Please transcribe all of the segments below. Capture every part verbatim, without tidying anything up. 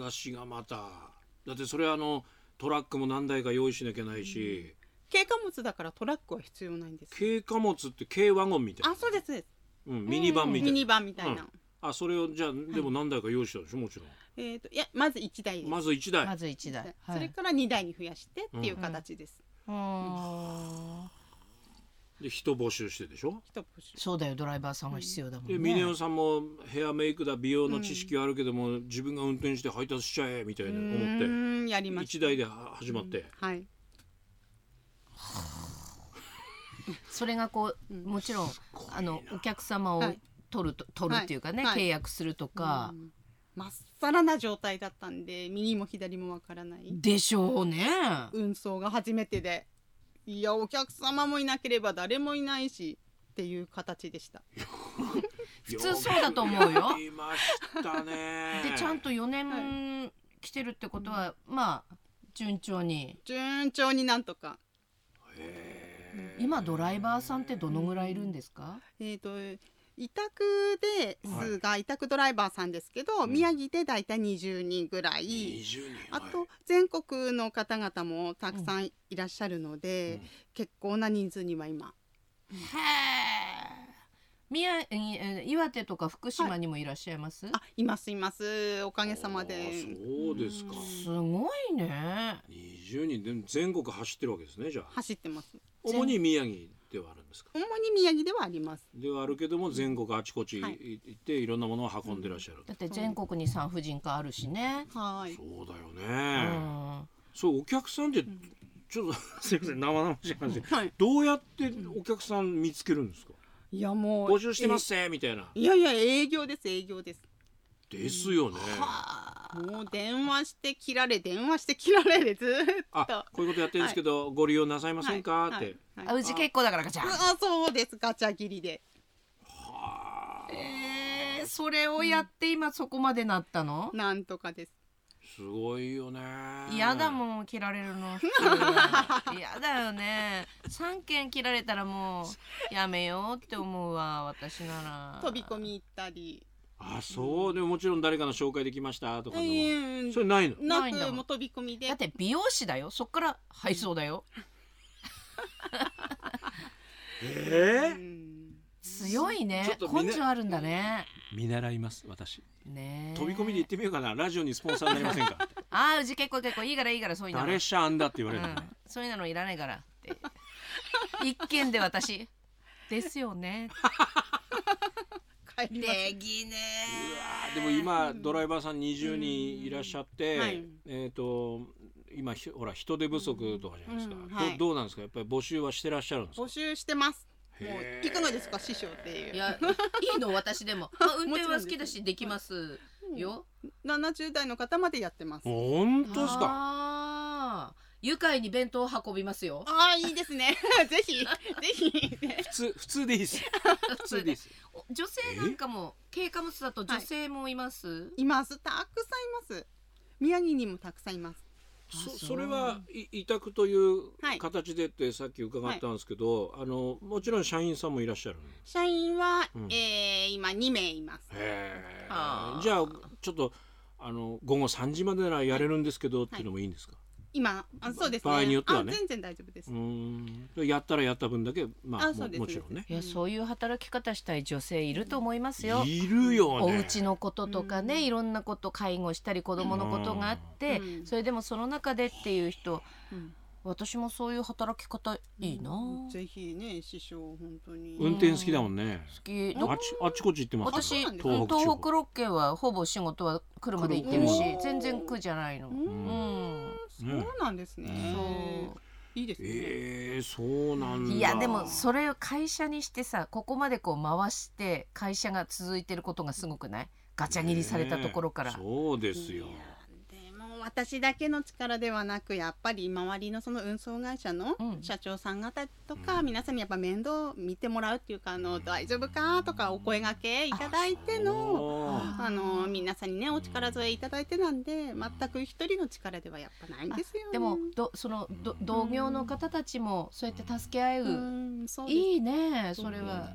出しがまただってそれはあのトラックも何台か用意しなきゃないし、 軽貨物だからトラックは必要ないんです。 軽貨物って軽ワゴンみたいな。 あ、そうです、 うん、ミニバンみたいな、 ミニバンみたいな、 うん、あ、それをじゃあでも何台か用意したでしょ、もちろん。 えーといやまずいちだいです。 まずいちだいまずいちだい、 それからにだいに増やしてっていう形です、 うん、 で人募集してでしょ。 人募集。 そうだよ、ドライバーさんが必要だもんね。 でミネオンさんもヘアメイクだ美容の知識はあるけども、うん、自分が運転して配達しちゃえみたいな思ってうんやりました。 いちだいで始まって、うん、 はい。 それがこうもちろんあのお客様を取ると、はい、取るっていうかね、はい、契約するとか、 まっさらな状態だったんで右も左もわからないでしょうね。 運送が初めてで、いやお客様もいなければ誰もいないしっていう形でした普通そうだと思うよ。 いましたね。 でちゃんとよねん来てるってことは、はい、まあ順調に順調になんとか。 今ドライバーさんってどのぐらいいるんですか？ えーと委託ですが、はい、委託ドライバーさんですけど、うん、宮城でだいたいにじゅうにんぐらい、 にじゅうにん、 あと全国の方々もたくさんいらっしゃるので、うん、結構な人数には今、 うん、へー。宮岩手とか福島にもいらっしゃいます？ はい、あ、いますいます、おかげさまで。 そうですか、 すごいね。 にじゅうにんで全国走ってるわけですね。じゃあ走ってます。 主に宮城ではあるんですか？ 主に宮城ではあります。 ではあるけども全国あちこち行っていろんなものを運んでらっしゃる、うん、 だって全国に産婦人科あるしね、 はい、 そうだよね、 うん、 そうお客さんってちょっとすいません生々しい話、はい、どうやってお客さん見つけるんですか？ いやもう募集してますせみたいな。 いやいや営業です営業ですですよね、 うん、もう電話して切られ電話して切られでずっとあこういうことやってるんですけど、はい、ご利用なさいませんか、はい、って、はいはい、あうち結構だからガチャあそうですガチャ切りではあ、 えー、それをやって今そこまでなったの、 うん、なんとかです。 すごいよね。 嫌だもん切られるの嫌だよね。さんけん切られたらもうやめようって思うわ私なら。 飛び込み行ったり。 あそう、うん、でももちろん誰かの紹介できましたとかの、えー、 それないの？ なくもう飛び込みで。 だって美容師だよ、そっから配送だよえー、 強いね、根性あるんだね。 見習います私ね。 飛び込みで行ってみようかな、ラジオにスポンサーになりませんかああうち結構結構いいからいいからそういうの誰しゃんだって言われる、ね、 うん、そういうのいらないからって一件で私ですよねできねうわでも今ドライバーさんにじゅうにんいらっしゃって、はい、えっ、ー、と今ほら人手不足とかじゃないですか、うんうんはい、ど, どうなんですか？やっぱり募集はしてらっしゃるんですか？ 募集してます。もういかがですか師匠っていう。 いやいいの私でも、まあ、運転は好きだしできますよ、 うん、ななじゅうだいの方までやってます。 本当ですか？ あ愉快に弁当を運びますよ。 ああいいですねぜひぜひ普通普通でいいです普通でいいです女性なんかも軽貨物だと女性もいます、はい、 いますたくさんいます。宮城にもたくさんいます。 そ, それは委託という形でってさっき伺ったんですけど、はい、あのもちろん社員さんもいらっしゃる。 社員は、うんえー、今にめいいます。 へじゃあちょっとあの午後さんじまでならやれるんですけど、はい、っていうのもいいんですか？ 今あそうですね、 場合によってはね全然大丈夫です。 うんやったらやった分だけ、まあ、あも, もちろんね。 いやそういう働き方したい女性いると思いますよ。 いるよね。 お家のこととかね、いろんなこと介護したり子供のことがあって、うん、それでもその中でっていう人、うん、私もそういう働き方いいな、 うん、ぜひね師匠本当に運転好きだもんね。 好きあ ち, あちこち行ってます。 私東北東北ろっけんはほぼ仕事は車で行ってるし全然苦じゃないの。うん、うんそうなんですね。そういいですね。 えー、そうなんだ。 いやでもそれを会社にしてさここまでこう回して会社が続いてることがすごくない？ガチャ切りされたところから、 ね、そうですよ。 私だけの力ではなくやっぱり周りのその運送会社の社長さん方とか、うん、皆さんにやっぱ面倒見てもらうっていうかあの、うん、大丈夫かとかお声掛けいただいての あ, あの皆さんにねお力添えいただいてなんで全く一人の力ではやっぱないんですよ、ね、 でもどそのど同業の方たちもそうやって助け合う、 うん、そうですいいねそれは。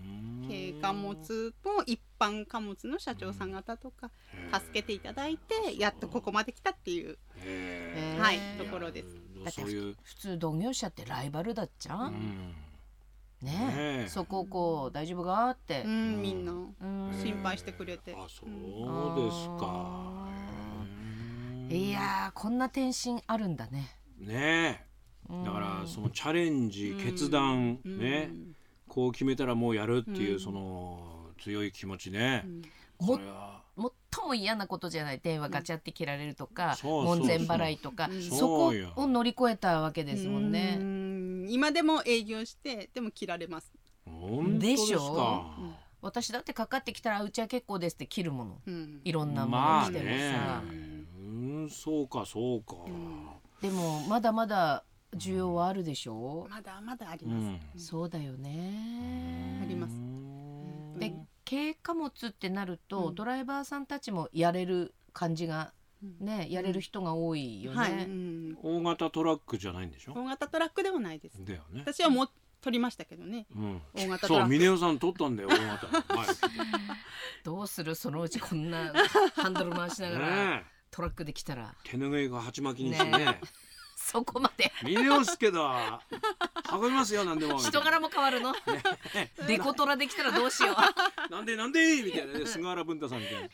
軽貨物と一般貨物の社長さん方とか助けていただいてやっとここまで来たっていう、はい、ところです。 だって普通同業者ってライバルだっちゃう、うんねえ、そこをこう大丈夫かって、 うん、みんな心配してくれて、 あ、そうですか。 いやー、こんな転身あるんだね。 ねえ、だからそのチャレンジ、決断ね、こう決めたらもうやるっていうその強い気持ちね。 も最も嫌なことじゃない、電話ガチャって切られるとか、門前払いとか、そこを乗り越えたわけですもんね。 今でも営業してでも切られます。 でしょ。私だってかかってきたらうちは結構ですって切るもの、うん、いろんなもの来てもさ、 まあね、うん、そうかそうか、うん、 でもまだまだ需要はあるでしょ。 まだまだあります、 うん、そうだよね、 あります。 で、軽貨物ってなると、うん、ドライバーさんたちもやれる感じがね、うん、やれる人が多いよね、はい、うん、 大型トラックじゃないんでしょ。 大型トラックではないです。 だよね。 私はもう取りましたけどね、うん、 大型トラック。そう、峰代さん取ったんだよ、大型どうする、そのうちこんなハンドル回しながら、ね、トラックで来たら手拭いが鉢巻きにしてね、ねそこまで峰代っすけど運びますよ、なんでも。 人柄も変わるの、ね、デコトラできたらどうしようなんでなんでみたいな、ね、菅原文太さんみたいな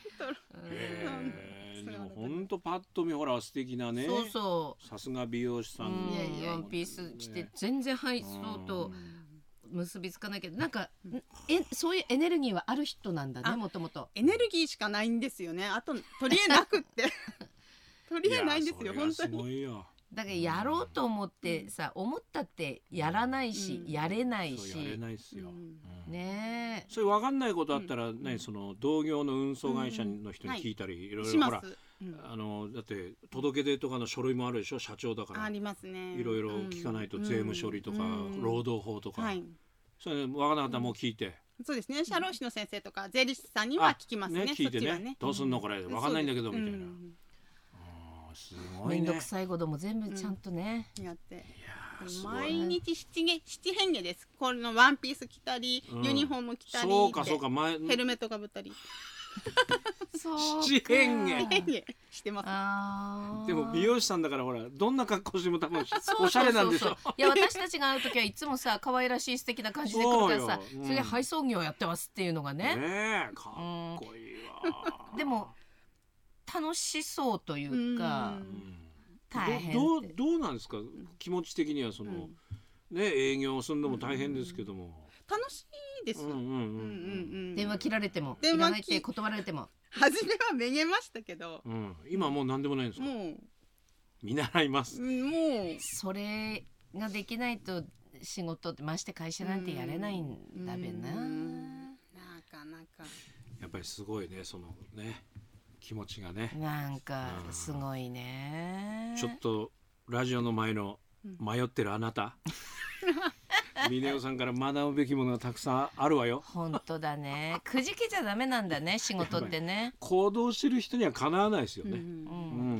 本当パッと見ほら素敵なね。 そうそう、 さすが美容師さん、 ワンピース着て全然配送と結びつかないけど、なんかえそういうエネルギーはある人なんだね。もともとエネルギーしかないんですよね。あと取り柄なくって取り柄ないんですよ、本当に。 だからやろうと思ってさ、うん、思ったってやらないし、うん、やれないし、 やれないっすよ、うん、 ねえ。 それ分かんないことあったら、ね、その同業の運送会社の人に聞いたり、うん、いろいろほら、うん、あのだって届け出とかの書類もあるでしょ、社長だから。 ありますね。 いろいろ聞かないと、税務処理とか、うん、労働法とか、はい、それ分からなかったらもう聞いて、 うん、そうですね、社労士の先生とか税理士さんには聞きますね。 ね、聞いて ね, ねどうすんのこれ、分かんないんだけど、みたいな、うん、すごいね、 めんどくさいことも全部ちゃんとね、 うん、やって、毎日七変化です。このワンピース着たり、うん、ユニフォーム着たり、 そうかそうか、前ヘルメットかぶったり七変化してます。 あ、 でも美容師さんだからほら、どんな格好しても多分おしゃれなんでしょ。 いや、私たちが会う時はいつもさ、可愛らしい素敵な感じで来るからさ、そ,、うん、それで配送業やってますっていうのがね、 ねえ、かっこいいわ、 うん、でも楽しそうというか、うん、大変ど う, ど, どうなんですか、気持ち的には。その、うん、ね、営業するのも大変ですけども、 楽しいです。 電話切られても、いらないって断られても、 初めはめげましたけど、 うん、今もう何でもないんですか。もう見習います。 もうそれができないと仕事って、まして会社なんてやれないんだべな。 なかなかやっぱりすごいね、そのね、気持ちがね、 なんかすごいね。 ちょっとラジオの前の迷ってるあなた、峰代さんから学ぶべきものがたくさんあるわよ。 本当だね、くじけちゃダメなんだね、仕事ってね。 行動してる人にはかなわないですよね、うんうん、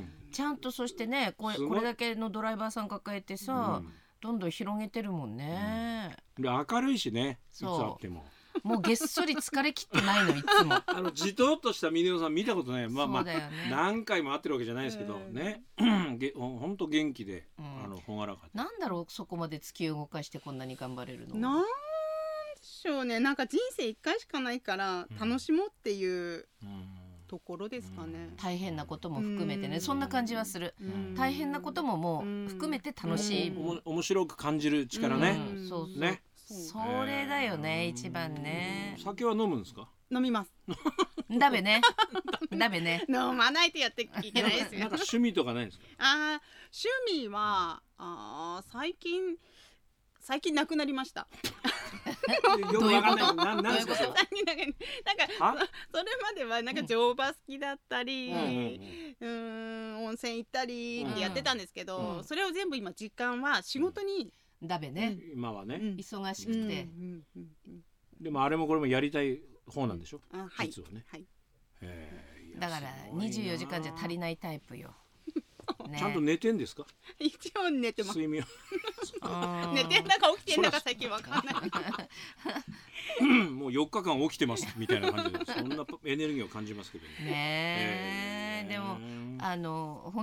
ちゃんと。そしてね、これ、これだけのドライバーさん抱えてさ、うん、どんどん広げてるもんね、 うん、で明るいしね、いつあっても。 もうげっそり疲れ切ってないの、いつも。 あのじとっとした峰代さん見たことない。まあまあ、ね、何回も会ってるわけじゃないですけどね、ほんと元気で、うん、あの朗らかで。 なんだろう、そこまで突き動かしてこんなに頑張れるの。 なんでしょうね、なんか人生一回しかないから楽しもうっていう、うんところですかね。 大変なことも含めてね、そんな感じはする。大変なことももう含めて楽しい、 面白く感じる力ね。 そうそうね、それだよね、一番ね。 酒は飲むんですか。 飲みます。 だべね、だべね。 飲まないとやっていけないですよ。 なんか趣味とかないんですか。 あ、趣味はあ最近最近なくなりました。 よくわかんない。なんなんですか。 なんかそれまではなんか乗馬好きだったり、うん、温泉行ったりってやってたんですけど、それを全部今時間は仕事にだべね。 今はね、 忙しくて。 でもあれもこれもやりたい方なんでしょ。実はね。 はい。 だからにじゅうよじかんじゃ足りないタイプよ。 ちゃんと寝てんですか？ 一応寝てます。 睡眠寝てんだか起きてんだか最近わかんない。 もうよっかかん起きてますみたいな感じで、そんなエネルギーを感じますけどね。 ねえ、でもあの